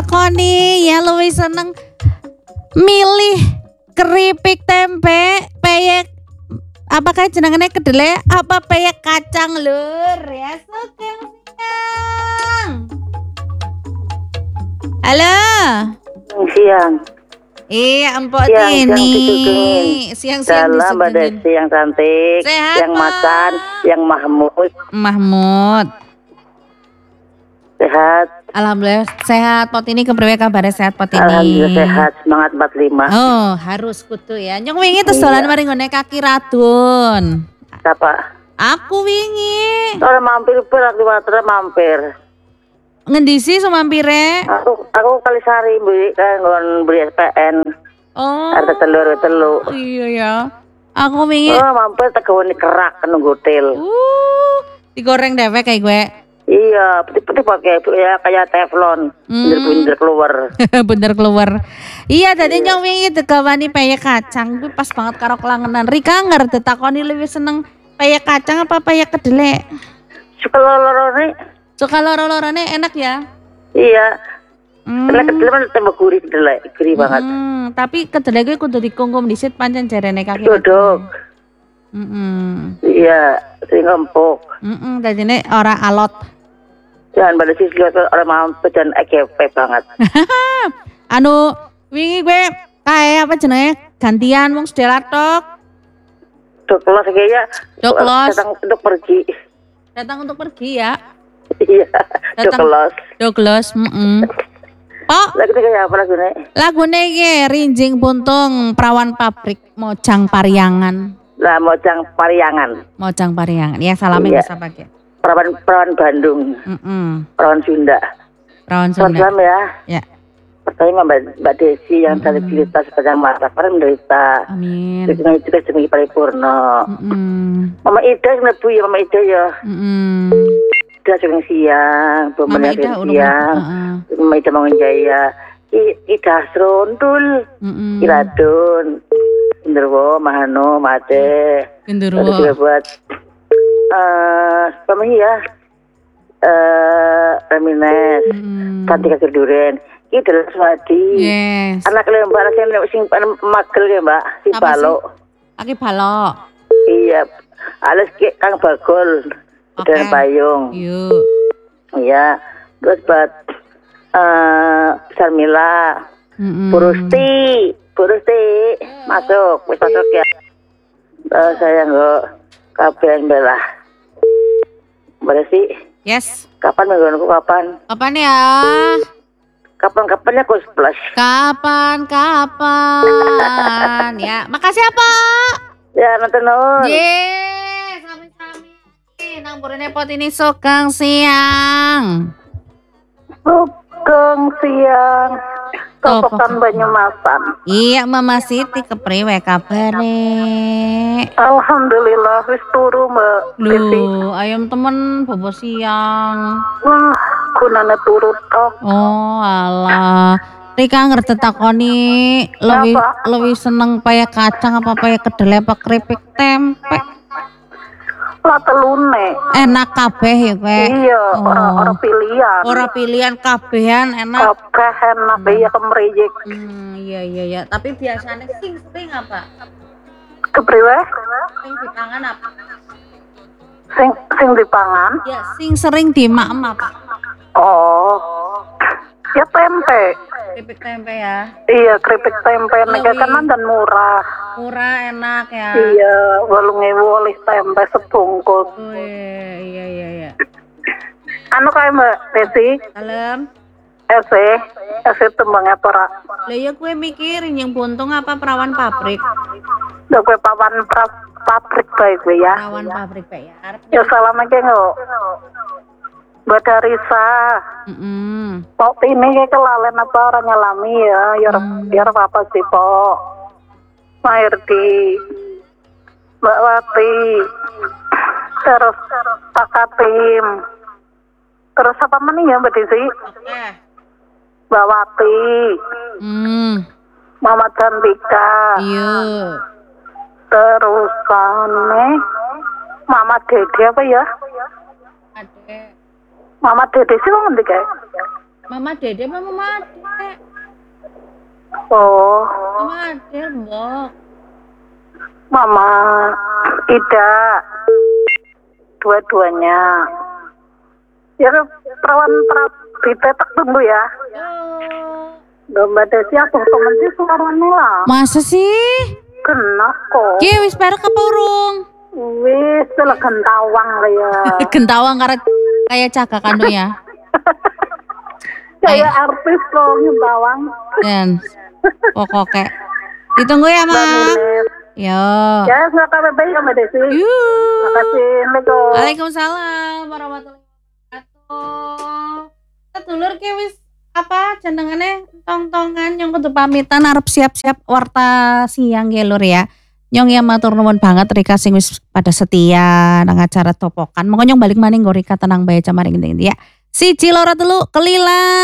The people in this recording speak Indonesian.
takoni ya luwih seneng milih keripik tempe, peyek apakah jenengane kedelai apa peyek kacang lur ya Sugeng siang. Halo. Siang. Iya, Empok Siang Tini. Siang-siang Dalam Mbak Desi yang cantik, sehat, yang Pak. macan, yang Mahmud. Sehat. Alhamdulillah sehat. Pot ini kepriwe kabare sehat Pot ini. Alhamdulillah sehat. Semangat 45. Oh, harus kudu ya. Nyong wingi terus dolan mari ngene kaki radun. Siapa? Aku wingi. Orang mampir mampir. Ngendi sih sumampire? Aku kali sari beli kan ngon beli SPN. Oh. Ada telur. Iya ya. Aku wingi. Oh, mampir tegawani kerak nunggu hotel. Digoreng dewek kayak gue. Iya, putih-putih pakai ya kayak teflon. Bener-bener keluar. Bener keluar. Iya, tadi nyong wingi tegawani peyek kacang. Gue pas banget karo kelangenan. Rika ngerti takoni lebih seneng peyek kacang apa peyek kedelai? Suka lorone. Suka loro-lorone enak ya? Iya. Kedelai kan tambah gurih banget. Tapi kedelai gue kudu dikungkum disit pancen jarene kaki. Dodok. Iya, sing empuk. Dadine ora alot. Jangan pada sisi orang mampu dan EGP banget. Anu, wingi gue kayak apa jenenge? Gantian wong sedela tok. Doklos kayaknya. Doklos. Datang untuk pergi. Datang untuk pergi ya. Iya, Doklos. Pok. Lagu kayak apa Lagune iki Rinjing Puntung Prawan Pabrik Mojang Pariangan. Lah Mojang Pariangan. Ya salame bisa pakai. Perawan Bandung. Perawan Sunda. Salam ya. Ya. Pertama Mbak Desi yang disabilitas sepanjang masa menderita. Amin. Dengan itu demi paripurna. Mama Ida ya. Ida siang, Mama Ida siang. Mama Ida Mangunjaya. Ida Srondul. Iradun. Genderwo, Mahano, Mate. Genderwo. Terus juga buat ya. Remines. Cantika Kerduren. Iki adalah Swadi. Yes. Anak lembak sing magel ya, Mbak, si Balo. Aki Balo. Iya. Alas Kang Bagol. Dan Payung. Yuk. Iya. Terus buat Sarmila. Purusti. Masuk ya. Saya enggak kabeh belah. Berarti Yes. kapan minggu kapan? Kapan ya? Kapan-kapannya Kus Plus. Kapan? Ya, makasih ya, Pak. Ya, nonton. Yes, sami-sami. Nang burine pot ini Sugeng siang. Topokan Banyumasan. Iya, Mama Siti kepriwe kabare? Alhamdulillah wis turu, Mbak. Loh, ayam temen bobo siang. Wah, gunane turu tok. Oh, alah. Rika ngerti takoni lebih seneng peyek kacang apa peyek kedelai apa keripik tempe? Lah telune. Enak kabeh ya kowe. Iya, ora pilihan. Ora pilihan kabehan enak. Kabeh enak ya kemriyik. Iya. Tapi biasanya sing sering apa? Kepriwe? Sing dipangan apa? Sing dipangan? Ya, sing sering dimaem apa? Oh. Ya tempe. Keripik tempe ya. Iya, keripik tempe nek kanan dan murah. Murah enak ya. Iya, 8.000 oleh tempe sebungkus. Oh, iya. Anu kae Mbak Desi? Salam. Ese tembang apa ra? Lah ya gue mikir yang buntung apa perawan pabrik. Lah kowe pawan pabrik bae kowe ya. Perawan pabrik bae ya. Ya salam aja enggak. Mbak Darisa. Pok ini kayak kelalen apa orang nyalami ya. Ya apa sih Pok. Mairdi. Mbak Wati. Terus Pak Katim. Terus apa mana ya Mbak Desi? Mbak Wati. Mama Cantika. Iya. Terus Mama Dede apa ya? Ade. Mama Dede sih mau ngendi kae? Mama Dede apa Mama Ade? Oh, Mama Ade, Mbok. Mama Ida. Dua-duanya. Ya, perawan ditetek dulu ya. Yo. Mbak Desi aku temen sih suaranya lah. Masa sih? Kena kok. Ki wis perek apa urung? Wis lah gentawang lah ya. Gentawang kayak caka kanu ya. Kayak artis loh gentawang. Dan pokoknya ditunggu ya, Mbak Mak. Milis. Yo. Ya, nggak apa-apa ya Mbak Desi. Yuh. Makasih. Assalamualaikum. Waalaikumsalam warahmatullahi wabarakatuh. Sedulur ki wis apa jenengane tong-tongan yang kudu pamitan arep siap-siap warta siang ya Lur ya. Nyong ya matur nuwun banget Rika sing wis pada setia nang acara topokan. Monggo nyong balik maning nggo Rika tenang bae camaring ya. Siji loro telu kelila.